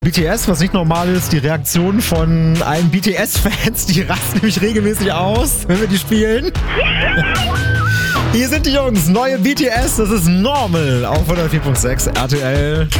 BTS, was nicht normal ist, die Reaktion von allen BTS-Fans, die rasten nämlich regelmäßig aus, wenn wir die spielen. Hier sind die Jungs, neue BTS, das ist Normal auf 104.6 RTL.